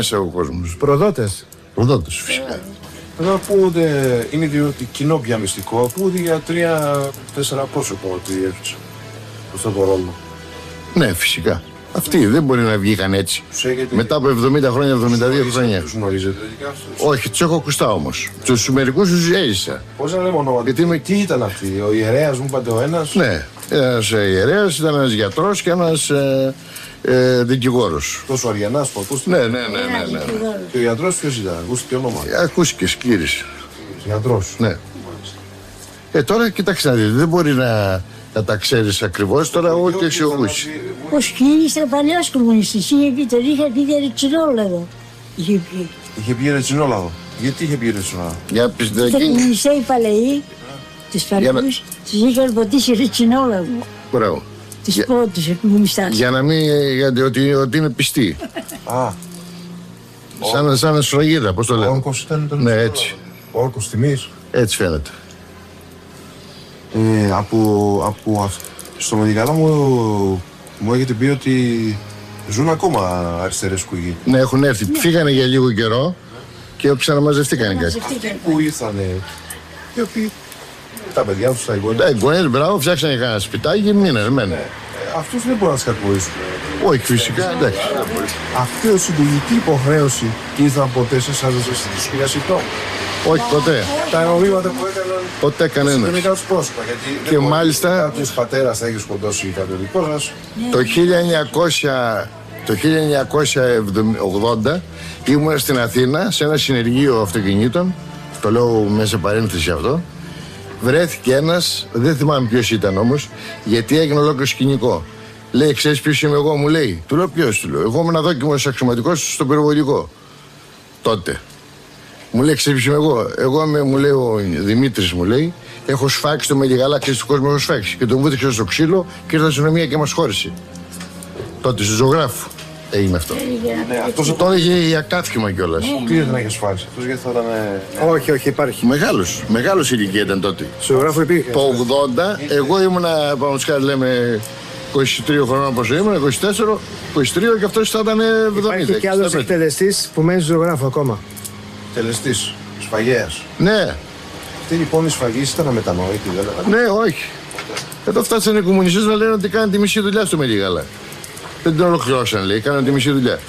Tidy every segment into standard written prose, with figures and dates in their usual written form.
μέσα ο κόσμος. Προδότες. Προδότες φυσικά. Εδώ ακούγονται, είναι κοινό πια μυστικό, ακούγονται για 3-4 πρόσωπα ότι έφτιαξε αυτό το ρόλο. Ναι, φυσικά. Αυτοί δεν μπορεί να βγήκαν έτσι. Μετά από 70 χρόνια, 72 χρόνια. Τους γνωρίζετε και αυτούς? Όχι, τους έχω ακουστά όμως. Τους μερικούς τους έζησα. Πώς να λέμε ονόματα, τι ήταν αυτοί, ο ιερέας μου είπατε ο ένας? Ναι, ένας ιερέας, ήταν ένας γιατρός και ένας δικηγόρος. Τόσο Αριανάς που ακούστηκε. Ναι. Και ο γιατρός ποιος ήταν, ακούστηκε όνομα? Ακούστηκε, Σκύρης. Γιατρός. Ναι. Τώρα κοιτάξτε να δείτε, δεν μπορεί να τα ξέρεις ακριβώς, τώρα ό,τι εσύ ακούσεις. Ο Σκύρης ήταν παλιός κομμουνιστής, είχε πει, τον είχα πει για Ρετσινόλαδο. Είχε πει. Είχε πει Ρετσινόλαδο. Γιατί είχε πει Ρετσινόλαδο? Για πίστε Τα εκεί. κομμουνιστές οι παλαιοί, τους παλαιούς, τους είχαν ποτίσει Ρετσινόλαδο. Μπράβο. Τους πρώτους κομμουνιστάς. Για να μην, γιατί ότι είναι πιστοί. Α, Σαν σφραγίδα, πώς το λέμε. όρκος ήταν το Ναι, έτσι. Όρκος τιμής. Έτσι φαίνεται. Στο Μεντικαλά μου έχετε πει ότι ζουν ακόμα αριστερές κουγοί. Ναι, έχουν έρθει. Φύγανε για λίγο καιρό και ξαναμαζευτήκανε κάτι. Πού ήρθανε, οι οποίοι τα παιδιά τους, τα εγγόνια. Τα εγγόνια, μπράβο, φτιάξανε κανένα σπιτάκι και μείνανε. Μένε. Αυτούς δεν μπορούν να τους κακοποιήσουν. Όχι, φυσικά, εντάξει. Αυτή η συντηρητική υποχρέωση ήρθαν ποτέ σε εσάς στη σχεδιασιτό? Όχι, ποτέ. Τα νομίματα που έκαναν Ποτέ κανένας. δεν έκαναν τους πρόσωπα. Γιατί Και μάλιστα- κάποιος πατέρας θα έχει σκοτώσει κάποιο δικό σας. Το 1980 ήμουν στην Αθήνα σε ένα συνεργείο αυτοκινήτων. Το λέω μέσα παρένθεση αυτό. Βρέθηκε ένας, δεν θυμάμαι ποιος ήταν όμως, γιατί έγινε ολόκληρο σκηνικό. Λέει, ξέρεις ποιος είμαι εγώ, μου λέει. Του λέω, ποιος, του λέω. Εγώ ήμουν δόκιμος αξιωματικός στο πυροβολικό. Τότε. Μου λέει, ξέρεις ποιος είμαι εγώ. Εγώ είμαι, μου λέει ο Δημήτρης, μου λέει, έχω σφάξει το Μεγαλάξι του κόσμου, έχω σφάξει. Και τον βούτυξε στο ξύλο και ήρθε στην αστυνομία και μας χώρισε. Τότε, στο ζωγράφου έγινε αυτό. Ναι, αυτός Τώρα είχε για κάθιμα κιόλας. τι ήρθε να έχει σφάξει. Αυτός γιατί θα ήταν. Όχι, υπάρχει. Μεγάλος ηλικία ήταν τότε. Ζωγράφο υπήρχε. Το 80, εγώ ήμουνα, πραγματικά λέμε, 23 χρονών πόσο ήμουν, 24, 23 και αυτός θα ήταν 70. Υπάρχει και άλλος 65. εκτελεστής που μένει ζωγράφο ακόμα. Τελεστής, σφαγέας. Ναι, Αυτή λοιπόν η σφαγή ήταν αμετανόητη, δεν λέγανε. ναι, όχι. Εδώ φτάσανε οι κομμουνιστές να λένε ότι κάνουν τη μισή δουλειά στο Μεγαλά. Δεν την ολοκληρώσαν, λέει, κάνουν τη μισή δουλειά.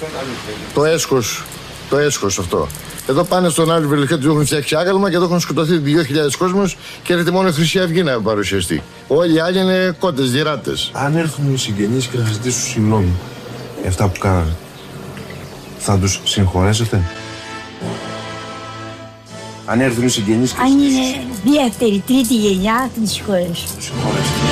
Το έσχος αυτό. Εδώ πάνε στον άλλο Βελγικό, του έχουν φτιάξει άγαλμα και εδώ έχουν σκοτωθεί 2.000 κόσμος και έρχεται μόνο η Χρυσή Αυγή να παρουσιαστεί. Όλοι οι άλλοι είναι κότες, διράτες. Αν έρθουν οι συγγενείς και θα ζητήσουν συγγνώμη για αυτά που κάνανε, θα τους συγχωρέσετε? Αν έρθουν οι συγγενείς και Αν είναι δεύτερη, τρίτη γενιά, θα τη συγχωρέσω. τους συγχωρέσετε.